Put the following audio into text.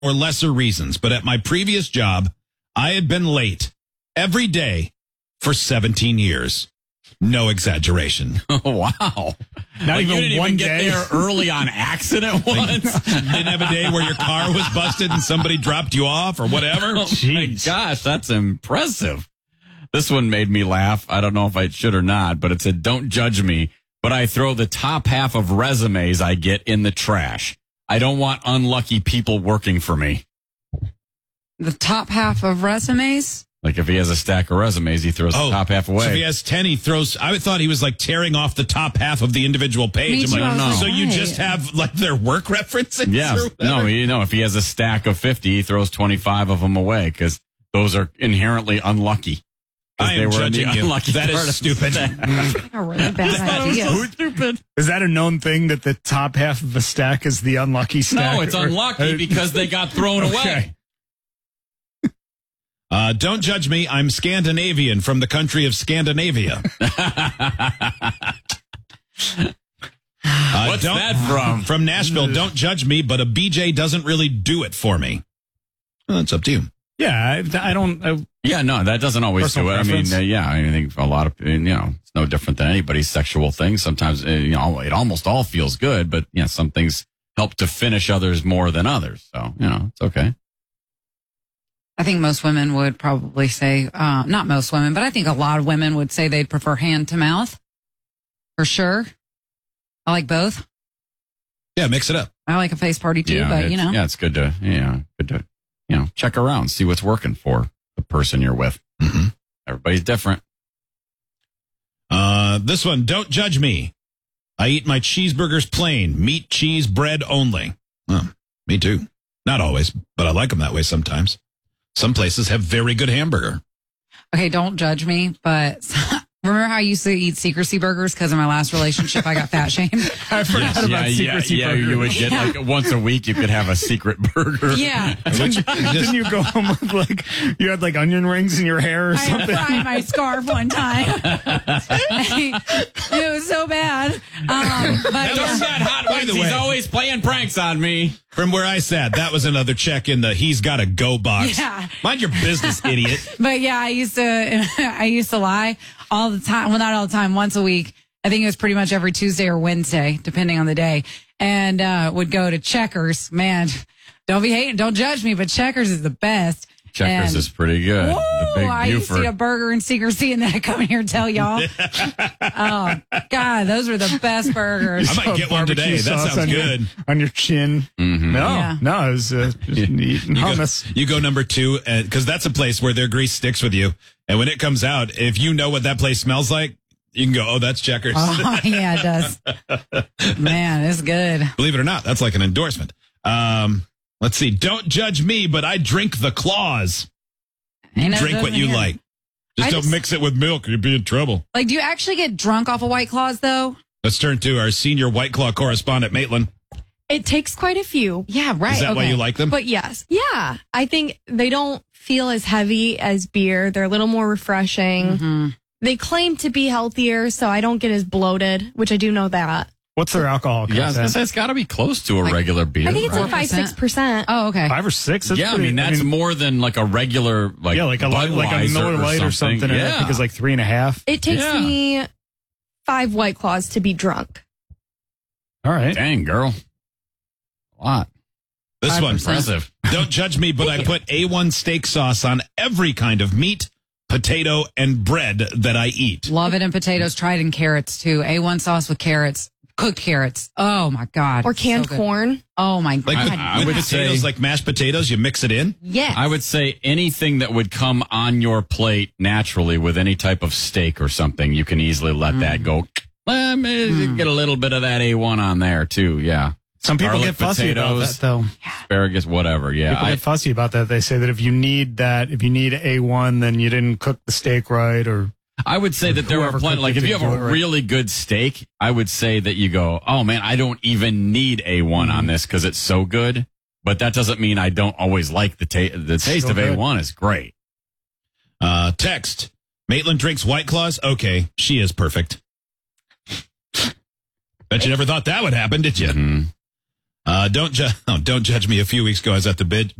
or lesser reasons, but at my previous job, I had been late every day for 17 years. No exaggeration. Oh, wow. Not you didn't even one get day. there early on accident once? Didn't have a day where your car was busted and somebody dropped you off or whatever? Oh, my Jeez. gosh, that's impressive. This one made me laugh. I don't know if I should or not, but it said, don't judge me, but I throw the top half of resumes I get in the trash. I don't want unlucky people working for me. The top half of resumes? Like if he has a stack of resumes, he throws the top half away. So if he has 10, he throws. I thought he was like tearing off the top half of the individual page. Me I'm too, like, I was no. like, So you why? just have like their work references? Yeah. or whatever? No, if he has a stack of 50, he throws 25 of them away because those are inherently unlucky. I am judging you. Unlucky That part is of stupid. A really bad idea. So stupid. Is that a known thing that the top half of a stack is the unlucky stack? No, it's unlucky because they got thrown away. Okay. Don't judge me. I'm Scandinavian from the country of Scandinavia. What's that from? From Nashville. Don't judge me, but a BJ doesn't really do it for me. Well, it's up to you. Yeah, I don't. Yeah, no, that doesn't always Personal do it. preference. I think a lot of, it's no different than anybody's sexual thing. Sometimes, it almost all feels good, but some things help to finish others more than others. So, it's okay. I think most women would probably say, not most women, but I think a lot of women would say they'd prefer hand to mouth. For sure. I like both. Yeah, mix it up. I like a face party too, but Yeah, it's good to, check around, see what's working for the person you're with. Mm-hmm. Everybody's different. This one, don't judge me. I eat my cheeseburgers plain, meat, cheese, bread only. Oh, me too. Not always, but I like them that way sometimes. Some places have very good hamburger. Okay, don't judge me, but remember how I used to eat secrecy burgers because of my last relationship? I got fat shamed. I forgot about secrecy burger. You would get like once a week, you could have a secret burger. Yeah. Didn't you go home with you had onion rings in your hair or I something? fried my scarf one time. It was so bad. But Don't get hot By wings. the He's way- always playing pranks on me. From where I sat, that was another check in the he's got to go box. Yeah. Mind your business, idiot. But yeah, I used to lie all the time. Well, not all the time, once a week. I think it was pretty much every Tuesday or Wednesday, depending on the day. And would go to Checkers. Man, don't be hating, don't judge me, but Checkers is the best. Checkers And- is pretty good. Whoa, The big I used to eat a Buford. burger in secrecy and then I come here and tell y'all. Oh, God, those were the best burgers. I might get one Barbecue today. That sauce sounds on good. on your chin. Mm-hmm. No, it was just eating hummus. You go number 2, because that's a place where their grease sticks with you. And when it comes out, if you know what that place smells like, you can go, oh, that's Checkers. Oh, yeah, it does. Man, it's good. Believe it or not, that's like an endorsement. Let's see. Don't judge me, but I drink the claws. Ain't no Drink what judgment you here. like. Just I don't just- mix it with milk. You'd be in trouble. Like, do you actually get drunk off of White Claws, though? Let's turn to our senior White Claw correspondent, Maitland. It takes quite a few. Yeah, right. Is that why okay. you like them? But yes. Yeah. I think they don't feel as heavy as beer. They're a little more refreshing. Mm-hmm. They claim to be healthier, so I don't get as bloated, which I do know that. What's their alcohol Yeah, I was gonna content? say it's got to be close to a regular beer. I think it's right? like 5-6%. Oh, okay. 5 or 6? That's Yeah, I pretty- mean that's more than like a regular like yeah, like a Budweiser Miller Lite or something. and Yeah, I think it's like 3.5. It takes Yeah. me 5 White Claws to be drunk. All right. dang girl, a lot. This 5%. one. Impressive. Don't judge me, but I put A1 steak sauce on every kind of meat, potato, and bread that I eat. Love it in potatoes. Try it in carrots, too. A1 sauce with carrots. Cooked carrots. Oh, my God. Or It's canned so good. corn. Oh, my Like God. with would potatoes, say- like mashed potatoes, you mix it in. Yes. I would say anything that would come on your plate naturally with any type of steak or something, you can easily let that go. Get a little bit of that A1 on there too. Yeah, Some people Garlic, get fussy about potatoes. that, though. asparagus, whatever. Yeah, People get fussy about that. They say that if you need A1, then you didn't cook the steak right, or I would say that there are Whoever plenty. cooked Like it if you have didn't a do it right. really good steak, I would say that you go, oh man, I don't even need A1 on this because it's so good. But that doesn't mean I don't always like the taste. The taste So of good. A1 is great. Text. Maitland drinks White Claws. Okay, she is perfect. Bet you never thought that would happen, did you? Mhm. Don't judge me. A few weeks ago, I was at the